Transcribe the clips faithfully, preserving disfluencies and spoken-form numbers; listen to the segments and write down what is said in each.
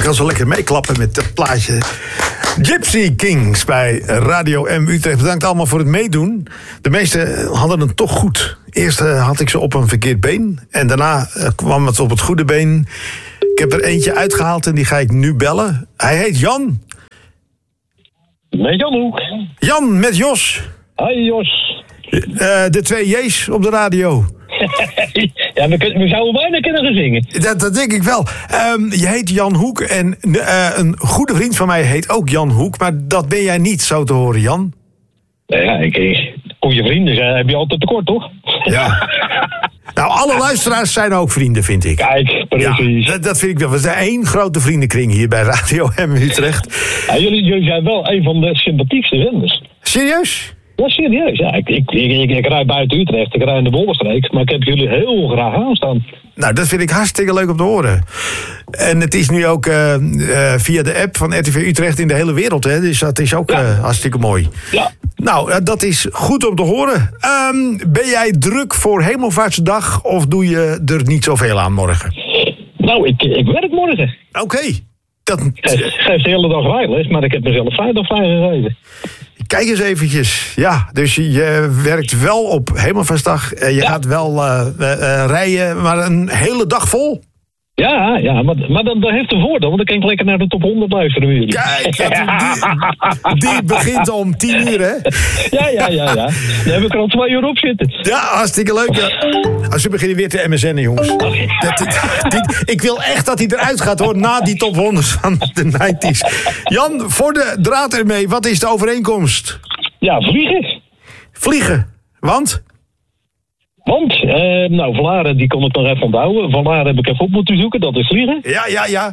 kan zo lekker meeklappen met dat plaatje. Gypsy Kings bij Radio M Utrecht. Bedankt allemaal voor het meedoen. De meesten hadden het toch goed. Eerst uh, had ik ze op een verkeerd been. En daarna uh, kwam het op het goede been. Ik heb er eentje uitgehaald en die ga ik nu bellen. Hij heet Jan. Met Jan Hoek. Jan met Jos. Hoi Jos. Uh, de twee J's op de radio. Ja, we, kunnen, we zouden bijna kunnen gaan zingen. Dat, dat denk ik wel. Um, je heet Jan Hoek en uh, een goede vriend van mij heet ook Jan Hoek. Maar dat ben jij niet, zo te horen, Jan. Ja, ik, goede vrienden zijn, heb je altijd tekort, toch? Ja. Nou, alle luisteraars zijn ook vrienden, vind ik. Kijk, precies. Ja, dat, dat vind ik wel. We zijn één grote vriendenkring hier bij Radio M Utrecht. Ja, jullie, jullie zijn wel een van de sympathiekste zenders. Serieus? Ja, serieus. Ja, ik, ik, ik, ik, ik rijd buiten Utrecht, ik rijd in de Bollenstreek, maar ik heb jullie heel graag aanstaan. Nou, dat vind ik hartstikke leuk om te horen. En het is nu ook uh, uh, via de app van R T V Utrecht in de hele wereld, hè? Dus dat is ook ja. uh, hartstikke mooi. Ja. Nou, uh, dat is goed om te horen. Um, ben jij druk voor Hemelvaartsdag of doe je er niet zoveel aan morgen? Nou, ik, ik werk morgen. Oké. Okay. Dat... Geef, geef de hele dag rijles, maar ik heb mezelf vrijdag vrijgegeven. Kijk eens eventjes. Ja, dus je werkt wel op Hemelvaartsdag. Je ja. gaat wel uh, uh, uh, rijden, maar een hele dag vol. Ja, ja, maar, maar dat, dat heeft een voordeel, want dan kan ik lekker naar de top honderd luisteren. Jullie. Kijk, die, die begint om tien uur, hè? Ja, ja, ja, ja. Daar heb ik er al twee uur op zitten. Ja, hartstikke leuk. Ja. Als we beginnen weer te M S N'en, jongens. Dat, dit, dit, ik wil echt dat hij eruit gaat, hoor, na die top honderd van de negentig's. Jan, voor de draad ermee, wat is de overeenkomst? Ja, vliegen. Vliegen, want... Want, uh, nou, Vlaren, die kon ik nog even onthouden. Vlaren heb ik even op moeten zoeken, dat is vliegen. Ja, ja, ja.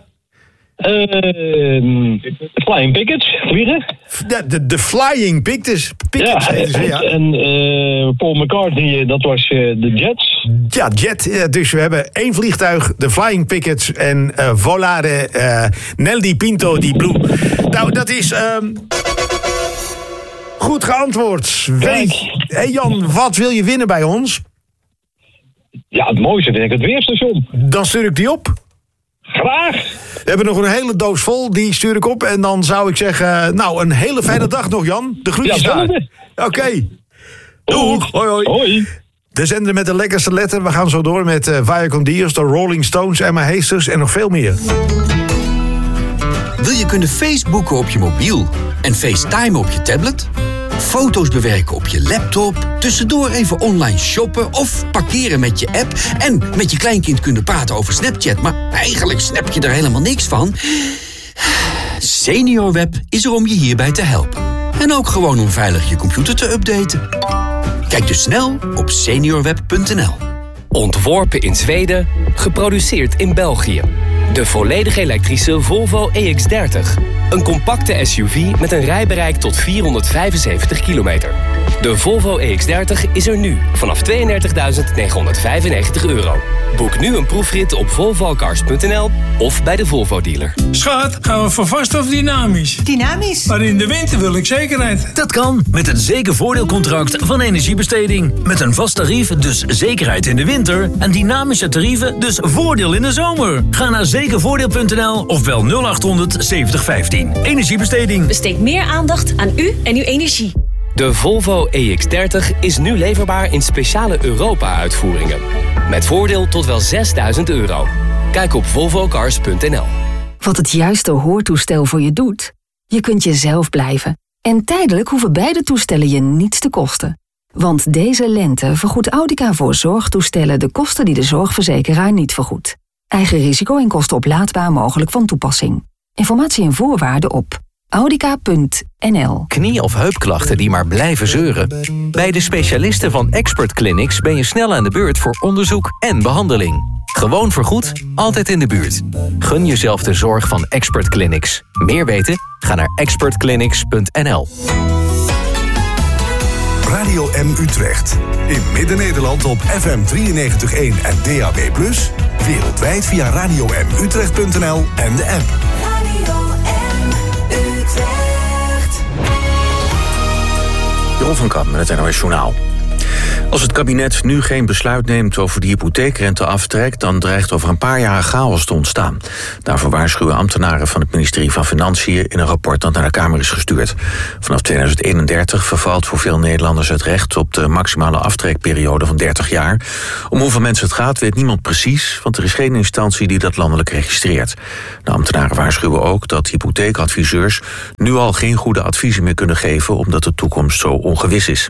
Uh, flying Pickets, vliegen. De, de, de Flying Pickets, Pickets ja, heet ze, ja. En uh, Paul McCartney, dat was uh, de Jets. Ja, Jet. Dus we hebben één vliegtuig, de Flying Pickets en uh, Volare, uh, Nel di Pinto di Blu. Nou, dat is... Um... goed geantwoord. Weet. Hé hey Jan, wat wil je winnen bij ons? Ja, het mooiste vind ik het weerstation. Dan stuur ik die op. Graag. We hebben nog een hele doos vol, die stuur ik op. En dan zou ik zeggen, nou, een hele fijne dag nog, Jan. De groetjes ja, daar. Oké. Okay. Doeg. Hoi, hoi. Hoi. De zender met de lekkerste letter. We gaan zo door met uh, Vaya con Dios, de Rolling Stones, Emma Heesters en nog veel meer. Wil je kunnen Facebooken op je mobiel en FaceTime op je tablet? Foto's bewerken op je laptop, tussendoor even online shoppen of parkeren met je app en met je kleinkind kunnen praten over Snapchat, maar eigenlijk snap je er helemaal niks van? SeniorWeb is er om je hierbij te helpen. En ook gewoon om veilig je computer te updaten. Kijk dus snel op seniorweb punt n l. Ontworpen in Zweden, geproduceerd in België. De volledig elektrische Volvo E X dertig. Een compacte S U V met een rijbereik tot vierhonderdvijfenzeventig kilometer. De Volvo E X dertig is er nu vanaf tweeëndertigduizend negenhonderdvijfennegentig euro. Boek nu een proefrit op volvo cars punt n l of bij de Volvo dealer. Schat, gaan we voor vast of dynamisch? Dynamisch. Maar in de winter wil ik zekerheid. Dat kan met het zekervoordeelcontract van Energiebesteding. Met een vast tarief, dus zekerheid in de winter. En dynamische tarieven, dus voordeel in de zomer. Ga naar zekervoordeel punt n l of bel nul achthonderd zeventig vijftien. Energiebesteding. Besteed meer aandacht aan u en uw energie. De Volvo E X dertig is nu leverbaar in speciale Europa-uitvoeringen. Met voordeel tot wel zesduizend euro. Kijk op volvo cars punt n l. Wat het juiste hoortoestel voor je doet? Je kunt jezelf blijven. En tijdelijk hoeven beide toestellen je niets te kosten. Want deze lente vergoedt Audica voor zorgtoestellen de kosten die de zorgverzekeraar niet vergoedt. Eigen risico en kosten oplaadbaar mogelijk van toepassing. Informatie en voorwaarden op audica punt n l. Knie- of heupklachten die maar blijven zeuren? Bij de specialisten van Expert Clinics ben je snel aan de beurt voor onderzoek en behandeling. Gewoon vergoed, altijd in de buurt. Gun jezelf de zorg van Expert Clinics. Meer weten? Ga naar expert clinics punt n l. Radio M Utrecht. In Midden-Nederland op F M drieënnegentig komma één en D A B plus. Wereldwijd via radio m utrecht punt n l en de app. Radio M Utrecht. Jeroen van Kamp met het N O S Journaal. Als het kabinet nu geen besluit neemt over de hypotheekrenteaftrek, dan dreigt over een paar jaar chaos te ontstaan. Daarvoor waarschuwen ambtenaren van het ministerie van Financiën in een rapport dat naar de Kamer is gestuurd. Vanaf tweeduizend eenendertig vervalt voor veel Nederlanders het recht op de maximale aftrekperiode van dertig jaar. Om hoeveel mensen het gaat weet niemand precies, want er is geen instantie die dat landelijk registreert. De ambtenaren waarschuwen ook dat hypotheekadviseurs nu al geen goede adviezen meer kunnen geven, omdat de toekomst zo ongewis is.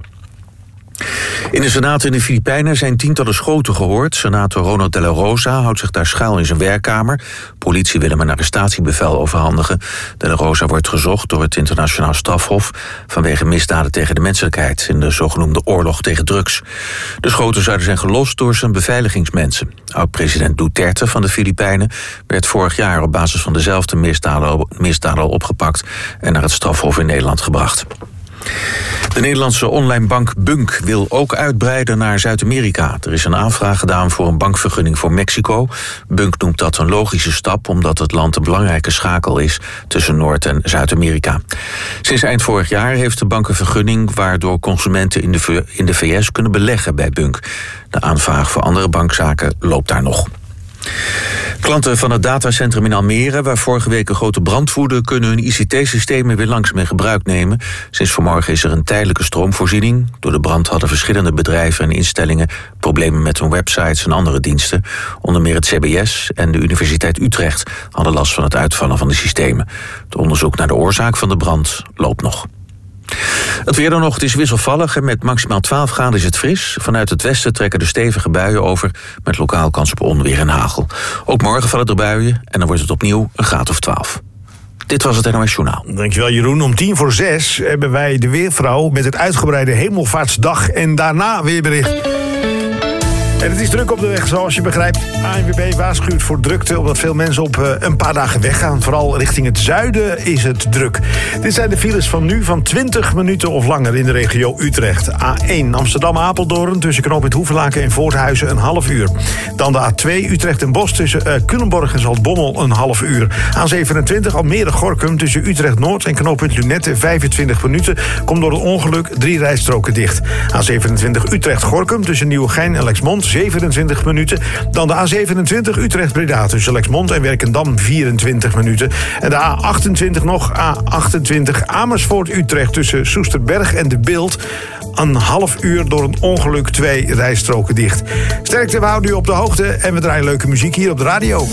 In de Senaat in de Filipijnen zijn tientallen schoten gehoord. Senator Ronald de la Rosa houdt zich daar schuil in zijn werkkamer. Politie wil hem een arrestatiebevel overhandigen. De la Rosa wordt gezocht door het internationaal strafhof vanwege misdaden tegen de menselijkheid in de zogenoemde oorlog tegen drugs. De schoten zouden zijn gelost door zijn beveiligingsmensen. Oud-president Duterte van de Filipijnen werd vorig jaar op basis van dezelfde misdaden, misdaden al opgepakt en naar het strafhof in Nederland gebracht. De Nederlandse online bank Bunk wil ook uitbreiden naar Zuid-Amerika. Er is een aanvraag gedaan voor een bankvergunning voor Mexico. Bunk noemt dat een logische stap, omdat het land een belangrijke schakel is tussen Noord- en Zuid-Amerika. Sinds eind vorig jaar heeft de bank een vergunning waardoor consumenten in de, in de V S kunnen beleggen bij Bunk. De aanvraag voor andere bankzaken loopt daar nog. Klanten van het datacentrum in Almere, waar vorige week een grote brand woedde, kunnen hun I C T-systemen weer langzaam in gebruik nemen. Sinds vanmorgen is er een tijdelijke stroomvoorziening. Door de brand hadden verschillende bedrijven en instellingen problemen met hun websites en andere diensten. Onder meer het C B S en de Universiteit Utrecht hadden last van het uitvallen van de systemen. Het onderzoek naar de oorzaak van de brand loopt nog. Het weer dan nog, het is wisselvallig en met maximaal twaalf graden is het fris. Vanuit het westen trekken er stevige buien over met lokaal kans op onweer en hagel. Ook morgen vallen er buien en dan wordt het opnieuw een graad of twaalf. Dit was het N O S Journaal. Dankjewel Jeroen. Om tien voor zes hebben wij de Weervrouw met het uitgebreide Hemelvaartsdag en daarna weerbericht. En het is druk op de weg, zoals je begrijpt. A N W B waarschuwt voor drukte, omdat veel mensen op uh, een paar dagen weggaan. Vooral richting het zuiden is het druk. Dit zijn de files van nu van twintig minuten of langer in de regio Utrecht. A één Amsterdam-Apeldoorn tussen knooppunt Hoevelaken en Voorthuizen een half uur. Dan de A twee Utrecht en Bos tussen uh, Culemborg en Zaltbommel een half uur. A zevenentwintig Almere-Gorkum tussen Utrecht-Noord en knooppunt Lunette vijfentwintig minuten. Komt door het ongeluk drie rijstroken dicht. A zevenentwintig Utrecht-Gorkum tussen Nieuwegein en Lexmond zevenentwintig minuten. Dan de A zevenentwintig Utrecht-Breda tussen Lexmond en Werkendam vierentwintig minuten. En de A achtentwintig nog, A achtentwintig Amersfoort-Utrecht tussen Soesterberg en De Bilt. Een half uur door een ongeluk twee rijstroken dicht. Sterkte, we houden u op de hoogte en we draaien leuke muziek hier op de radio.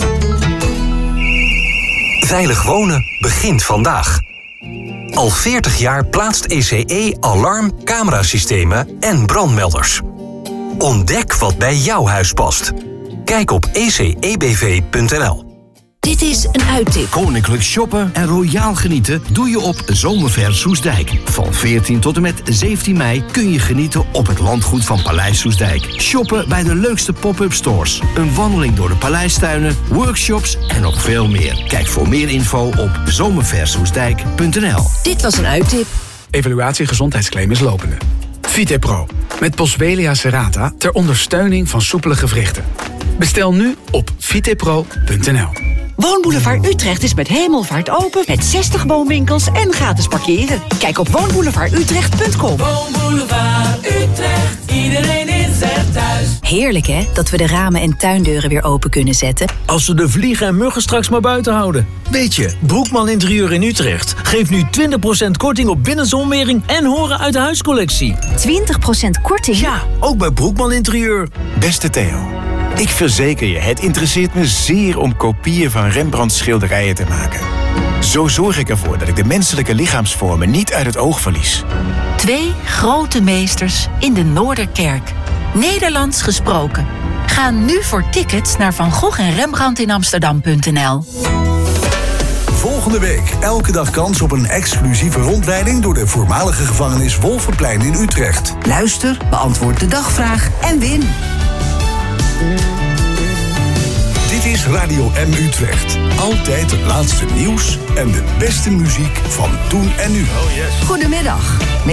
Veilig wonen begint vandaag. Al veertig jaar plaatst E C E alarm, camerasystemen en brandmelders. Ontdek wat bij jouw huis past. Kijk op e c e b v punt n l. Dit is een uittip. Koninklijk shoppen en royaal genieten doe je op Zomerver Soestdijk. Van veertien tot en met zeventien mei kun je genieten op het landgoed van Paleis Soestdijk. Shoppen bij de leukste pop-up stores. Een wandeling door de paleistuinen, workshops en nog veel meer. Kijk voor meer info op zomerver soestdijk punt n l. Dit was een uittip. Evaluatie gezondheidsclaim is lopende. VitePro, met Boswellia serrata ter ondersteuning van soepele gewrichten. Bestel nu op vitepro punt n l. Woonboulevard Utrecht is met hemelvaart open met zestig woonwinkels en gratis parkeren. Kijk op woonboulevard utrecht punt com. Woonboulevard Utrecht, iedereen is er thuis. Heerlijk hè, dat we de ramen en tuindeuren weer open kunnen zetten. Als we de vliegen en muggen straks maar buiten houden. Weet je, Broekman Interieur in Utrecht geeft nu twintig procent korting op binnenzonwering en horen uit de huiscollectie. twintig procent korting? Ja, ook bij Broekman Interieur. Beste Theo, ik verzeker je, het interesseert me zeer om kopieën van Rembrandts schilderijen te maken. Zo zorg ik ervoor dat ik de menselijke lichaamsvormen niet uit het oog verlies. Twee grote meesters in de Noorderkerk. Nederlands gesproken. Ga nu voor tickets naar Van Gogh en Rembrandt in Amsterdam punt n l. Volgende week elke dag kans op een exclusieve rondleiding door de voormalige gevangenis Wolferplein in Utrecht. Luister, beantwoord de dagvraag en win. Dit is Radio M Utrecht. Altijd het laatste nieuws en de beste muziek van toen en nu. Goedemiddag.